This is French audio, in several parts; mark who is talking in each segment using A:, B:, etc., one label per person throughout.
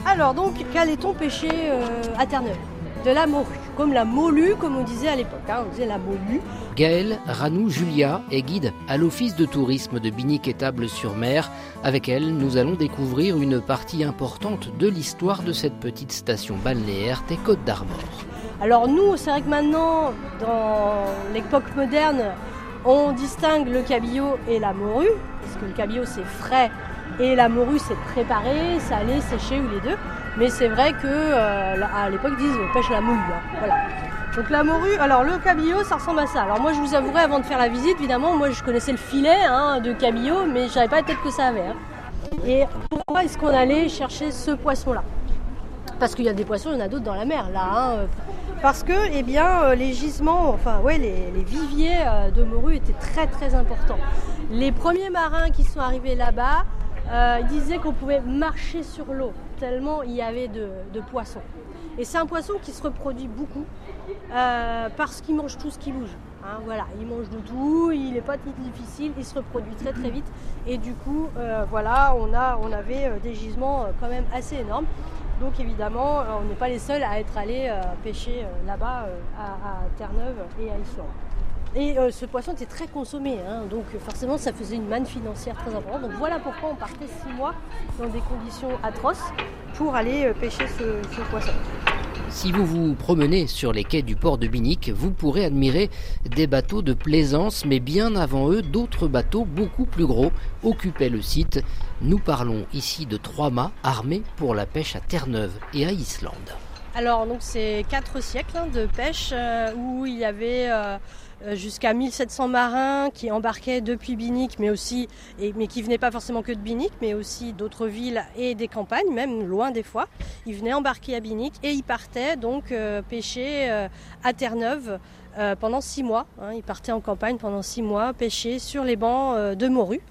A: Alors donc, qu'allait-on pêcher à Terre-Neuve ? De la morue, comme la molue, comme on disait à l'époque, on disait la molue.
B: Gaëlle Ranou-Julia est guide à l'office de tourisme de Binic-Étable-sur-Mer. Avec elle, nous allons découvrir une partie importante de l'histoire de cette petite station balnéaire des Côtes d'Armor.
A: Alors nous, c'est vrai que maintenant, dans l'époque moderne, on distingue le cabillaud et la morue, parce que le cabillaud c'est frais et la morue c'est préparé, salé, séché ou les deux. Mais c'est vrai qu'à l'époque, ils disent pêche la mouille. Voilà. Donc la morue, alors le cabillaud, ça ressemble à ça. Alors moi, je vous avouerai, avant de faire la visite, évidemment, moi je connaissais le filet de cabillaud, mais je ne savais pas peut-être que ça avait. Et pourquoi est-ce qu'on allait chercher ce poisson-là ? Parce qu'il y a des poissons, il y en a d'autres dans la mer, là. Parce que, les gisements, les viviers de morue étaient très très importants. Les premiers marins qui sont arrivés là-bas, ils disaient qu'on pouvait marcher sur l'eau, tellement il y avait de poissons. Et c'est un poisson qui se reproduit beaucoup parce qu'il mange tout ce qui bouge. Il mange de tout, il n'est pas difficile, il se reproduit très très vite. Et du coup, on avait des gisements quand même assez énormes. Donc évidemment, on n'est pas les seuls à être allés pêcher là-bas à Terre-Neuve et à Islande. Et ce poisson était très consommé, donc forcément ça faisait une manne financière très importante. Donc voilà pourquoi on partait 6 mois dans des conditions atroces pour aller pêcher ce poisson.
B: Si vous vous promenez sur les quais du port de Binic, vous pourrez admirer des bateaux de plaisance, mais bien avant eux, d'autres bateaux beaucoup plus gros occupaient le site. Nous parlons ici de 3 mâts armés pour la pêche à Terre-Neuve et à Islande.
A: Alors donc c'est 4 siècles de pêche où il y avait jusqu'à 1700 marins qui embarquaient depuis Binic, mais qui venaient pas forcément que de Binic, mais aussi d'autres villes et des campagnes, même loin des fois. Ils venaient embarquer à Binic et ils partaient donc pêcher à Terre-Neuve pendant 6 mois. Ils partaient en campagne pendant 6 mois, pêcher sur les bancs de morue,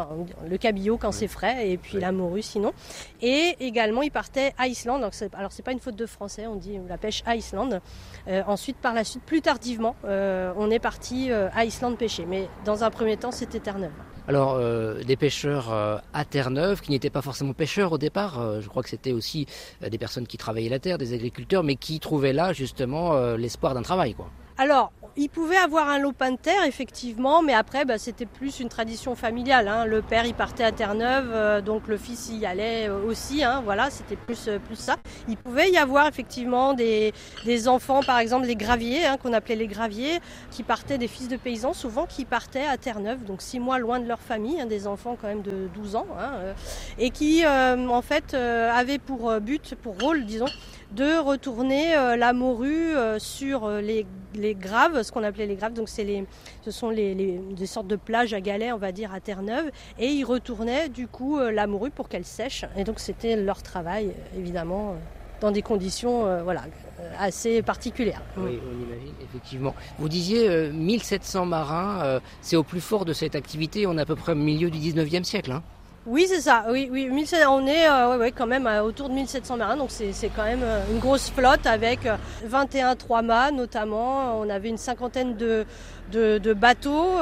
A: le cabillaud quand c'est frais, et puis la morue sinon. Et également, ils partaient à Islande. Alors, c'est pas une faute de français, on dit la pêche à Islande. Ensuite, par la suite, plus tardivement, on est parti à Islande pêcher. Mais dans un premier temps, c'était Terre-Neuve.
B: Alors, des pêcheurs à Terre-Neuve, qui n'étaient pas forcément pêcheurs au départ, je crois que c'était aussi des personnes qui travaillaient la terre, des agriculteurs, mais qui trouvaient là justement l'espoir d'un travail, quoi.
A: Alors, il pouvait avoir un lopin de terre, effectivement, mais après, c'était plus une tradition familiale. Le père, il partait à Terre-Neuve, donc le fils y allait aussi. C'était plus ça. Il pouvait y avoir effectivement des enfants, par exemple les graviers, qu'on appelait les graviers, qui partaient, des fils de paysans, souvent qui partaient à Terre-Neuve, donc 6 mois loin de leur famille, des enfants quand même de 12 ans, et qui, avaient pour rôle, disons, de retourner la morue sur les graves, ce qu'on appelait les graves, donc ce sont des sortes de plages à galets, on va dire, à Terre-Neuve, et ils retournaient du coup la morue pour qu'elle sèche, et donc c'était leur travail, évidemment, dans des conditions assez particulières.
B: Oui, on imagine, effectivement. Vous disiez 1700 marins, c'est au plus fort de cette activité, on est à peu près au milieu du 19e siècle,
A: Oui, c'est ça. Oui, 1700, on est quand même autour de 1700 marins, donc c'est quand même une grosse flotte avec 21 3-mâts notamment. On avait une cinquantaine de bateaux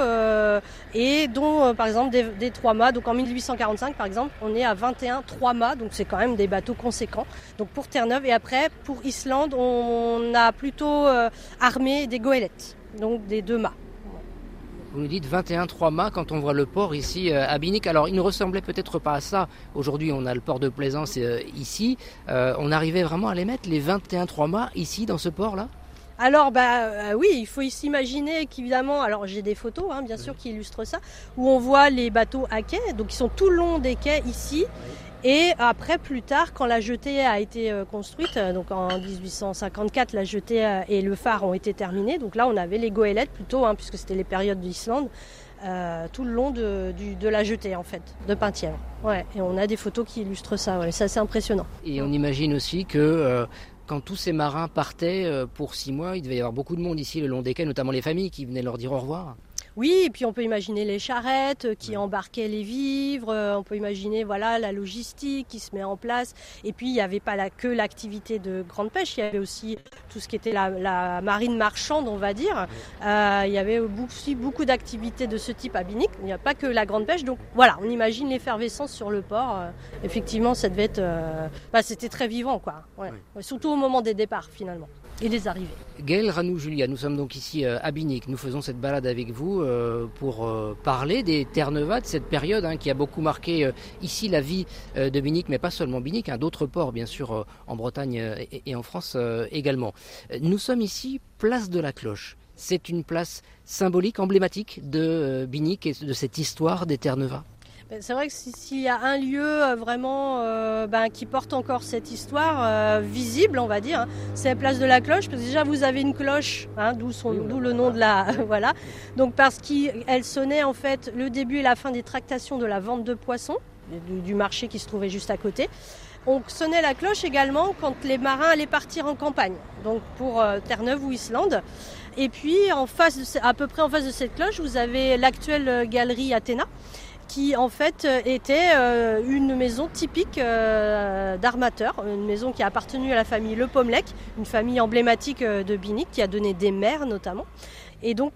A: et dont par exemple des 3-mâts. Donc en 1845 par exemple, on est à 21 3-mâts, donc c'est quand même des bateaux conséquents. Donc pour Terre-Neuve, et après pour Islande, on a plutôt armé des goélettes, donc des 2 mâts.
B: Vous nous dites 21 3-mâts quand on voit le port ici à Binic. Alors il ne ressemblait peut-être pas à ça. Aujourd'hui on a le port de plaisance ici. On arrivait vraiment à les mettre, les 21 3-mâts ici dans ce port-là ?
A: Alors oui, il faut s'imaginer qu'évidemment, alors j'ai des photos bien sûr qui illustrent ça, où on voit les bateaux à quai, donc ils sont tout le long des quais ici. Et après, plus tard, quand la jetée a été construite, donc en 1854, la jetée et le phare ont été terminés. Donc là, on avait les goélettes plutôt, puisque c'était les périodes d'Islande, tout le long de la jetée, en fait, de Penthièvre. Ouais, et on a des photos qui illustrent ça, c'est assez impressionnant.
B: Et on imagine aussi que quand tous ces marins partaient pour 6 mois, il devait y avoir beaucoup de monde ici le long des quais, notamment les familles qui venaient leur dire au revoir.
A: Oui, et puis on peut imaginer les charrettes qui embarquaient les vivres, on peut imaginer la logistique qui se met en place. Et puis il n'y avait pas que l'activité de grande pêche, il y avait aussi tout ce qui était la marine marchande, on va dire. Il y avait aussi beaucoup d'activités de ce type à Binic, il n'y a pas que la grande pêche. Donc voilà, on imagine l'effervescence sur le port. Effectivement, ça devait être, c'était très vivant, quoi. Ouais. Ouais. Surtout au moment des départs finalement. Et des arrivées.
B: Gaëlle Ranou-Julia, nous sommes donc ici à Binic. Nous faisons cette balade avec vous pour parler des Terre-Neuve, de cette période qui a beaucoup marqué ici la vie de Binic, mais pas seulement Binic, d'autres ports bien sûr en Bretagne et en France également. Nous sommes ici, place de la Cloche. C'est une place symbolique, emblématique de Binic et de cette histoire des Terre-Neuve.
A: C'est vrai que s'il y a un lieu vraiment qui porte encore cette histoire visible, on va dire, c'est la place de la Cloche. Parce que déjà vous avez une cloche, d'où le nom de la voilà. Donc parce qu'elle sonnait en fait le début et la fin des tractations de la vente de poissons du marché qui se trouvait juste à côté. On sonnait la cloche également quand les marins allaient partir en campagne, donc pour Terre-Neuve ou Islande. Et puis à peu près en face de cette cloche, vous avez l'actuelle galerie Athéna, qui en fait était une maison typique d'armateurs, une maison qui a appartenu à la famille Le Pommelec, une famille emblématique de Binic qui a donné des maires notamment. Et donc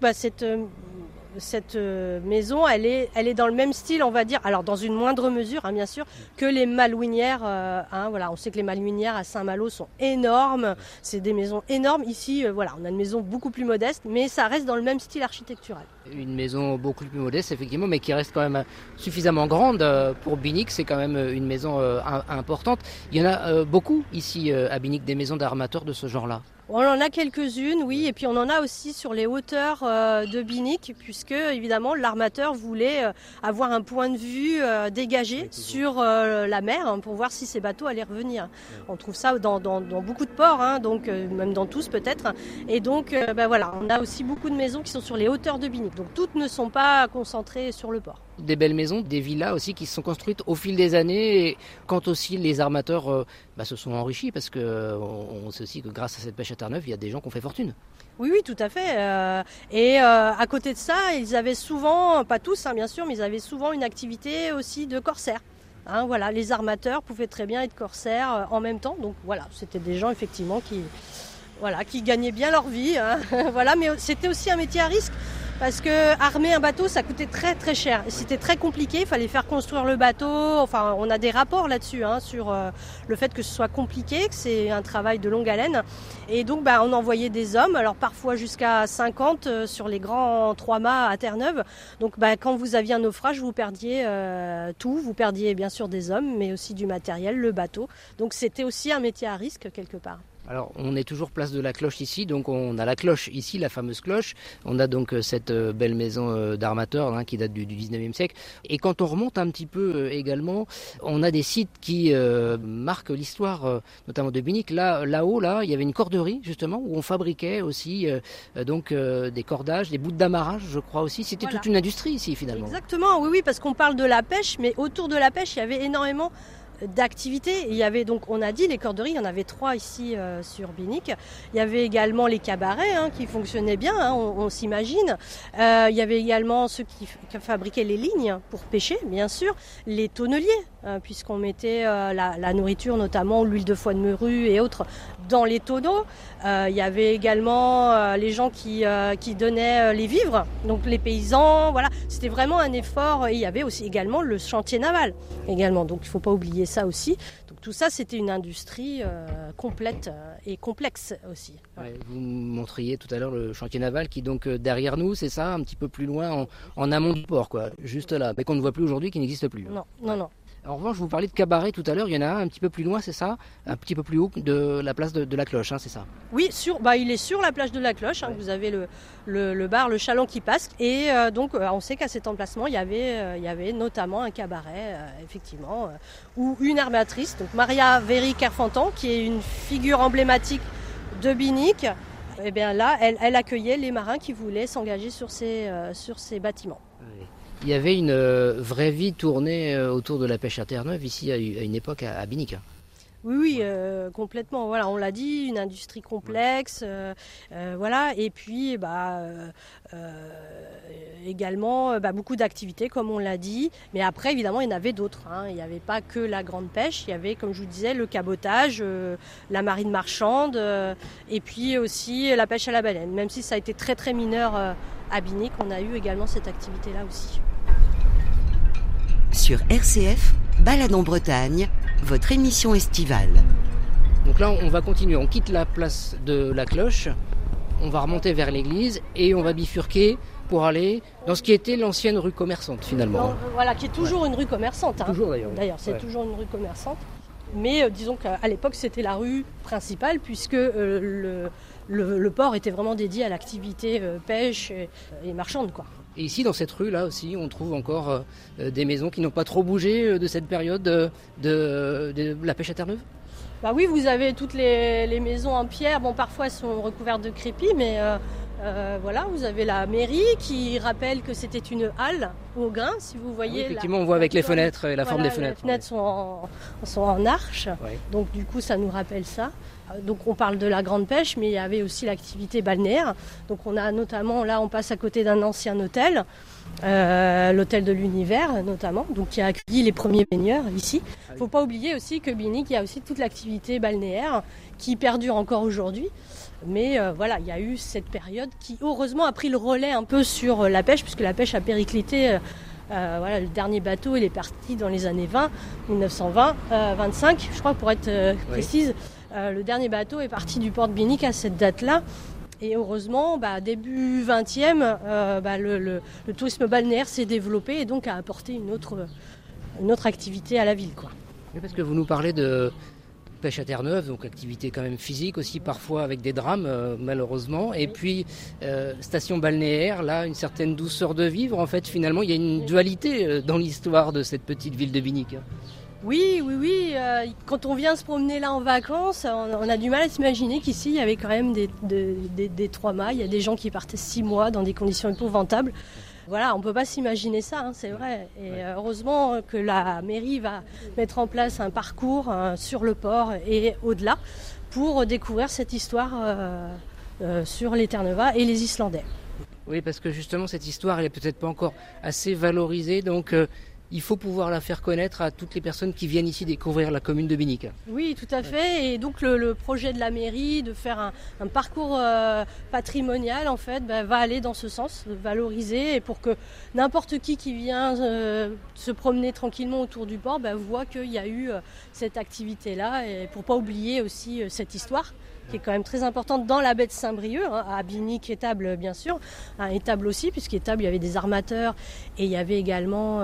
A: cette maison, elle est dans le même style, on va dire, alors dans une moindre mesure, bien sûr, que les Malouinières. On sait que les Malouinières à Saint-Malo sont énormes, c'est des maisons énormes. Ici, on a une maison beaucoup plus modeste, mais ça reste dans le même style architectural. Une maison beaucoup plus modeste, effectivement, mais qui reste quand même suffisamment grande pour Binic. C'est quand même une maison importante. Il y en a beaucoup ici à Binic, des maisons d'armateurs de ce genre-là. On en a quelques-unes, oui, et puis on en a aussi sur les hauteurs de Binic, puisque évidemment l'armateur voulait avoir un point de vue dégagé sur la mer pour voir si ces bateaux allaient revenir. On trouve ça dans beaucoup de ports, donc même dans tous peut-être. Et donc on a aussi beaucoup de maisons qui sont sur les hauteurs de Binic, donc toutes ne sont pas concentrées sur le port. Des belles maisons, des villas aussi qui se sont construites au fil des années, et quand aussi les armateurs se sont enrichis, parce qu'on sait aussi que grâce à cette pêche à Terre-Neuve, il y a des gens qui ont fait fortune. Oui, tout à fait. À côté de ça, ils avaient souvent, pas tous bien sûr, mais ils avaient souvent une activité aussi de corsaire. Les armateurs pouvaient très bien être corsaires en même temps. Donc c'était des gens effectivement qui gagnaient bien leur vie. Mais c'était aussi un métier à risque. Parce que armer un bateau, ça coûtait très très cher. C'était très compliqué, il fallait faire construire le bateau. Enfin, on a des rapports là-dessus, sur le fait que ce soit compliqué, que c'est un travail de longue haleine. Et donc, on envoyait des hommes, alors parfois jusqu'à 50 sur les grands 3 mâts à Terre-Neuve. Donc, quand vous aviez un naufrage, vous perdiez tout. Vous perdiez bien sûr des hommes, mais aussi du matériel, le bateau. Donc, c'était aussi un métier à risque quelque part. Alors, on est toujours place de la Cloche ici, donc on a la cloche ici, la fameuse cloche. On a donc cette belle maison d'armateurs qui date du 19e siècle. Et quand on remonte un petit peu également, on a des sites qui marquent l'histoire, notamment de Binic. Là-haut, il y avait une corderie, justement, où on fabriquait aussi des cordages, des bouts d'amarrage, je crois aussi. C'était toute une industrie ici, finalement. Exactement, oui, parce qu'on parle de la pêche, mais autour de la pêche, il y avait énormément d'activités. Il y avait donc, on a dit, les corderies, il y en avait 3 ici sur Binic. Il y avait également les cabarets qui fonctionnaient bien, on s'imagine. Il y avait également ceux qui fabriquaient les lignes pour pêcher, bien sûr. Les tonneliers, puisqu'on mettait la nourriture, notamment l'huile de foie de morue et autres, dans les tonneaux. Il y avait également les gens qui donnaient les vivres, donc les paysans. C'était vraiment un effort. Et il y avait aussi également le chantier naval, également. Donc il ne faut pas oublier ça aussi. Donc tout ça, c'était une industrie complète et complexe aussi. Ouais, vous montriez tout à l'heure le chantier naval qui est donc derrière nous, c'est ça, un petit peu plus loin en amont du port, juste là, mais qu'on ne voit plus aujourd'hui, qui n'existe plus. Non. En revanche, vous parliez de cabaret tout à l'heure, il y en a un petit peu plus loin, c'est ça? Un petit peu plus haut de la place de la Cloche, c'est ça? Oui, il est sur la plage de la Cloche, ouais. Vous avez le bar, le Chaland qui passe, et donc on sait qu'à cet emplacement, il y avait notamment un cabaret, effectivement, ou une armatrice, donc Maria Véry-Kerfantan, qui est une figure emblématique de Binic. Et bien là, elle accueillait les marins qui voulaient s'engager sur ces bâtiments. Oui. Il y avait une vraie vie tournée autour de la pêche à Terre-Neuve ici à une époque à Binic. Oui, complètement. Voilà, on l'a dit, une industrie complexe, voilà. Et puis, également, beaucoup d'activités, comme on l'a dit. Mais après, évidemment, il y en avait d'autres. Il n'y avait pas que la grande pêche. Il y avait, comme je vous disais, le cabotage, la marine marchande, et puis aussi la pêche à la baleine. Même si ça a été très très mineur à Binic, on a eu également cette activité-là aussi.
C: Sur RCF, Balade en Bretagne, votre émission estivale.
B: Donc là, on va continuer. On quitte la place de la Cloche, on va remonter vers l'église et on va bifurquer pour aller dans ce qui était l'ancienne rue commerçante finalement.
A: Non, voilà, qui est toujours une rue commerçante.
B: Toujours d'ailleurs.
A: D'ailleurs, c'est toujours une rue commerçante. Mais disons qu'à l'époque, c'était la rue principale puisque le port était vraiment dédié à l'activité pêche et marchande, quoi.
B: Et ici, dans cette rue-là aussi, on trouve encore des maisons qui n'ont pas trop bougé de cette période de la pêche à Terre-Neuve.
A: Oui, vous avez toutes les maisons en pierre. Bon, parfois, elles sont recouvertes de crépi, mais voilà, vous avez la mairie qui rappelle que c'était une halle au grain, si vous voyez.
B: Effectivement, on voit avec les fenêtres et la forme des fenêtres.
A: Les fenêtres sont en arche, donc du coup, ça nous rappelle ça. Donc on parle de la grande pêche, mais il y avait aussi l'activité balnéaire. Donc on a notamment, là on passe à côté d'un ancien hôtel, l'hôtel de l'Univers notamment, donc qui a accueilli les premiers baigneurs ici. Il ne faut pas oublier aussi que Binic, il y a aussi toute l'activité balnéaire qui perdure encore aujourd'hui. Mais voilà, il y a eu cette période qui heureusement a pris le relais un peu sur la pêche, puisque la pêche a périclité. Voilà, le dernier bateau, il est parti dans les années 25, je crois pour être précise. Le dernier bateau est parti du port de Binic à cette date-là. Et heureusement, début 20e, le tourisme balnéaire s'est développé et donc a apporté une autre activité à la ville, quoi.
B: Oui, parce que vous nous parlez de pêche à Terre-Neuve, donc activité quand même physique aussi, parfois avec des drames malheureusement. Et puis station balnéaire, là, une certaine douceur de vivre. En fait, finalement, il y a une dualité dans l'histoire de cette petite ville de Binic.
A: Oui. Quand on vient se promener là en vacances, on a du mal à s'imaginer qu'ici, il y avait quand même des 3 mâts. Il y a des gens qui partaient 6 mois dans des conditions épouvantables. Voilà, on ne peut pas s'imaginer ça, c'est vrai. Et heureusement que la mairie va mettre en place un parcours sur le port et au-delà pour découvrir cette histoire sur les Terre-Neuvas et les Islandais.
B: Oui, parce que justement, cette histoire, elle n'est peut-être pas encore assez valorisée, donc il faut pouvoir la faire connaître à toutes les personnes qui viennent ici découvrir la commune de Binic.
A: Oui, tout à fait. Et donc le projet de la mairie de faire un parcours patrimonial, en fait, va aller dans ce sens, de valoriser, et pour que n'importe qui vient se promener tranquillement autour du port voit qu'il y a eu cette activité-là, et pour pas oublier aussi cette histoire, qui est quand même très importante dans la baie de Saint-Brieuc, à Binic, Étable bien sûr, Étable aussi, puisqu'Étable il y avait des armateurs et il y avait également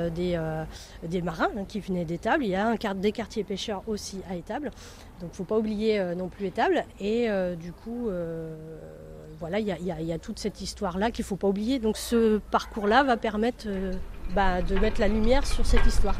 A: des marins qui venaient d'Étable. Il y a des quartiers pêcheurs aussi à Étable, donc il ne faut pas oublier non plus Étable. Et du coup, voilà, il y a toute cette histoire-là qu'il ne faut pas oublier. Donc ce parcours-là va permettre de mettre la lumière sur cette histoire.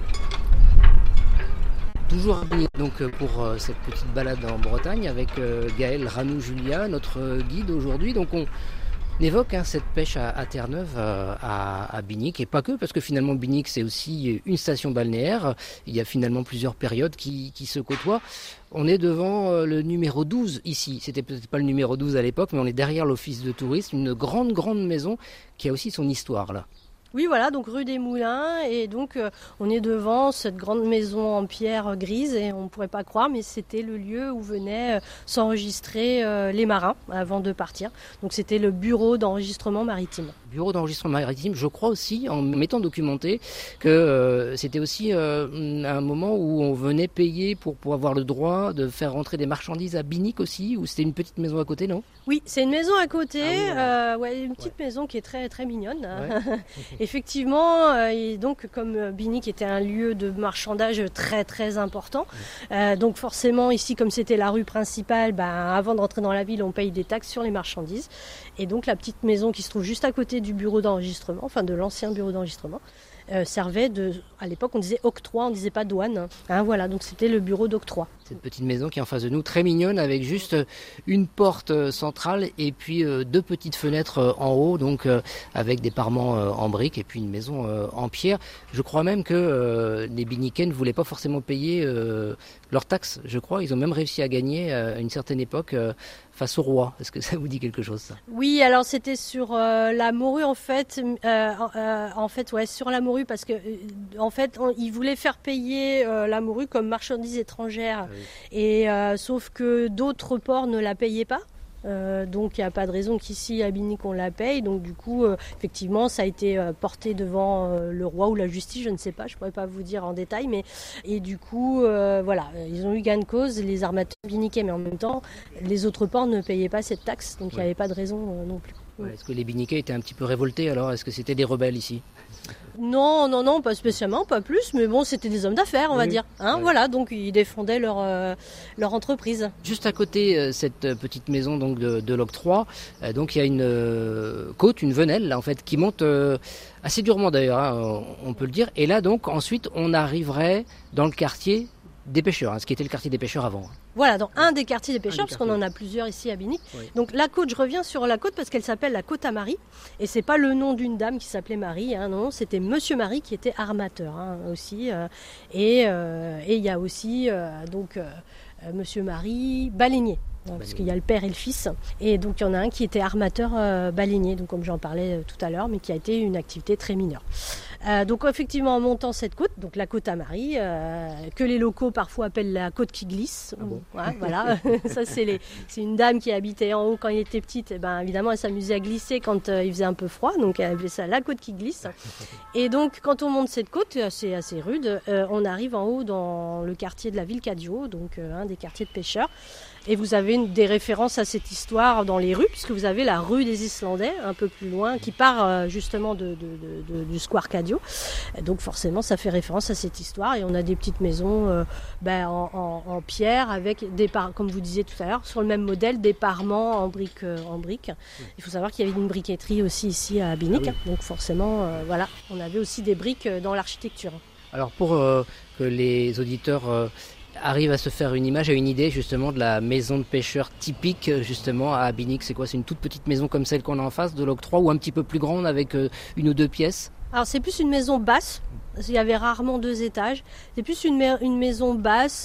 B: Toujours à Binic donc pour cette petite balade en Bretagne avec Gaël Ranou-Julia, notre guide aujourd'hui. Donc on évoque cette pêche à Terre-Neuve à Binic, et pas que, parce que finalement Binic c'est aussi une station balnéaire. Il y a finalement plusieurs périodes qui se côtoient. On est devant le numéro 12 ici. C'était peut-être pas le numéro 12 à l'époque, mais on est derrière l'office de tourisme, une grande maison qui a aussi son histoire là.
A: Oui, voilà, donc rue des Moulins, et donc on est devant cette grande maison en pierre grise, et on ne pourrait pas croire, mais c'était le lieu où venaient s'enregistrer les marins avant de partir. Donc c'était le bureau d'enregistrement maritime. Bureau
B: d'enregistrement maritime, je crois aussi, en m'étant documenté, que c'était aussi un moment où on venait payer pour avoir le droit de faire rentrer des marchandises à Binic aussi, ou c'était une petite maison à côté, non ?
A: Oui, c'est une maison à côté, une petite maison qui est très, très mignonne. Ouais. Effectivement, et donc comme Binic était un lieu de marchandage très très important, donc forcément ici comme c'était la rue principale, avant de rentrer dans la ville on paye des taxes sur les marchandises, et donc la petite maison qui se trouve juste à côté du bureau d'enregistrement, enfin de l'ancien bureau d'enregistrement, servait à l'époque on disait octroi, on disait pas douane. Voilà, donc c'était le bureau d'octroi.
B: Cette petite maison qui est en face de nous, très mignonne, avec juste une porte centrale et puis 2 petites fenêtres en haut, donc avec des parements en briques et puis une maison en pierre. Je crois même que les Biniquais ne voulaient pas forcément payer leurs taxes, je crois. Ils ont même réussi à gagner à une certaine époque face au roi. Est-ce que ça vous dit quelque chose, ça ?
A: Oui, alors c'était sur la morue en fait, sur la morue parce que ils voulaient faire payer la morue comme marchandise étrangère, et sauf que d'autres ports ne la payaient pas. Donc il n'y a pas de raison qu'ici à Binic on la paye. Donc du coup, effectivement, ça a été porté devant le roi ou la justice, je ne sais pas, je ne pourrais pas vous dire en détail. Et du coup, ils ont eu gain de cause, les armateurs biniquais, mais en même temps, les autres ports ne payaient pas cette taxe, donc il n'y avait pas de raison non plus.
B: Est-ce que les Biniquais étaient un petit peu révoltés alors ? Est-ce que c'était des rebelles ici ?
A: Non, pas spécialement, pas plus, mais bon, c'était des hommes d'affaires, on va dire. Voilà, donc ils défendaient leur entreprise.
B: Juste à côté, cette petite maison donc de l'octroi, donc il y a une côte, une venelle là en fait, qui monte assez durement d'ailleurs, on peut le dire. Et là donc ensuite on arriverait dans le quartier des pêcheurs, ce qui était le quartier des pêcheurs avant.
A: Voilà, dans un des quartiers des pêcheurs, parce qu'on en a plusieurs ici à Binic. Oui. Donc la côte, je reviens sur la côte parce qu'elle s'appelle la côte à Marie. Et c'est pas le nom d'une dame qui s'appelait Marie, non, c'était Monsieur Marie qui était armateur aussi. Et il y a aussi Monsieur Marie baleinier. Parce qu'il y a le père et le fils, et donc il y en a un qui était armateur baleinier, donc comme j'en parlais tout à l'heure, mais qui a été une activité très mineure. Donc effectivement, en montant cette côte, donc la côte à Marie, que les locaux parfois appellent la côte qui glisse.
B: Ah bon.
A: Voilà, ça c'est une dame qui habitait en haut quand il était petite. Et ben évidemment, elle s'amusait à glisser quand il faisait un peu froid, donc elle appelait ça la côte qui glisse. Et donc quand on monte cette côte, c'est assez rude, on arrive en haut dans le quartier de la Ville-Cadio, donc un des quartiers de pêcheurs. Et vous avez des références à cette histoire dans les rues, puisque vous avez la rue des Islandais, un peu plus loin, qui part justement du Square Cadio. Donc forcément, ça fait référence à cette histoire. Et on a des petites maisons en pierre, avec comme vous disiez tout à l'heure, sur le même modèle, des parements en briques. Il faut savoir qu'il y avait une briqueterie aussi ici à Binic. Ah oui. Donc forcément, on avait aussi des briques dans l'architecture.
B: Alors pour que les auditeurs arrive à se faire une image et une idée justement de la maison de pêcheur typique justement à Binic. C'est quoi ? C'est une toute petite maison comme celle qu'on a en face de l'octroi, ou un petit peu plus grande avec 1 ou 2 pièces ?
A: Alors c'est plus une maison basse, parce qu'il y avait rarement 2 étages. C'est plus une maison basse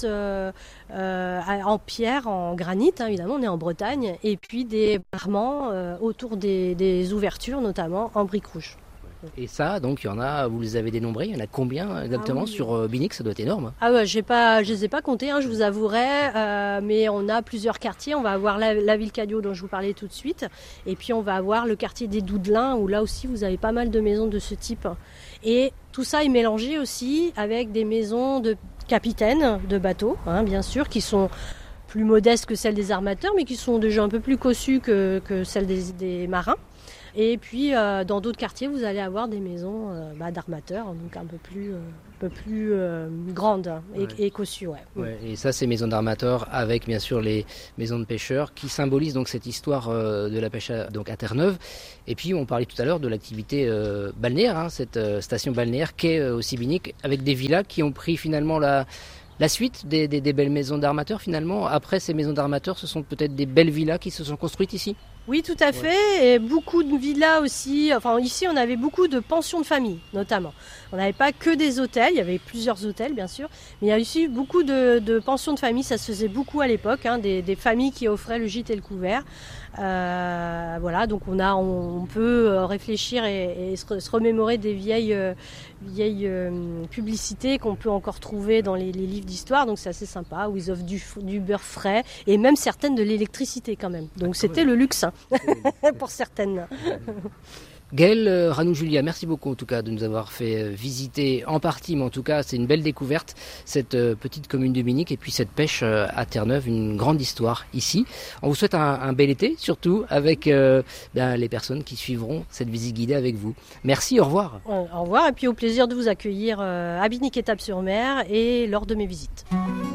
A: en pierre, en granit, évidemment, on est en Bretagne, et puis des parements autour des ouvertures, notamment en briques rouges.
B: Et ça, donc, il y en a, vous les avez dénombrés, il y en a combien exactement sur Binic ? Ça doit être énorme.
A: Ah ouais, je les ai pas comptés, je vous avouerai, mais on a plusieurs quartiers. On va avoir la Ville-Cadio dont je vous parlais tout de suite, et puis on va avoir le quartier des Doudelins, où là aussi vous avez pas mal de maisons de ce type. Et tout ça est mélangé aussi avec des maisons de capitaines de bateaux, bien sûr, qui sont plus modestes que celles des armateurs, mais qui sont déjà un peu plus cossues que celles des marins. Et puis dans d'autres quartiers, vous allez avoir des maisons d'armateurs, donc un peu plus grandes et cossues. Ouais.
B: Et ça, c'est maisons d'armateurs avec bien sûr les maisons de pêcheurs qui symbolisent donc cette histoire de la pêche à Terre-Neuve. Et puis on parlait tout à l'heure de l'activité balnéaire, cette station balnéaire qu'est aussi Binic, avec des villas qui ont pris finalement la suite des belles maisons d'armateurs finalement. Après ces maisons d'armateurs, ce sont peut-être des belles villas qui se sont construites ici ?
A: Oui, tout à fait. Et beaucoup de villas aussi. Enfin, ici, on avait beaucoup de pensions de famille, notamment. On n'avait pas que des hôtels. Il y avait plusieurs hôtels, bien sûr. Mais il y a aussi beaucoup de pensions de famille. Ça se faisait beaucoup à l'époque. Des familles qui offraient le gîte et le couvert. Donc on peut réfléchir et se remémorer des vieilles publicités qu'on peut encore trouver dans les livres d'histoire. Donc c'est assez sympa, où ils offrent du beurre frais et même certaines de l'électricité quand même. Donc c'était le luxe pour certaines.
B: Gaëlle Ranou-Julia, merci beaucoup en tout cas de nous avoir fait visiter en partie, mais en tout cas c'est une belle découverte, cette petite commune de Binic et puis cette pêche à Terre-Neuve, une grande histoire ici. On vous souhaite un bel été, surtout avec les personnes qui suivront cette visite guidée avec vous. Merci, au revoir.
A: Au revoir et puis au plaisir de vous accueillir à Binic-Étables-sur-Mer et lors de mes visites.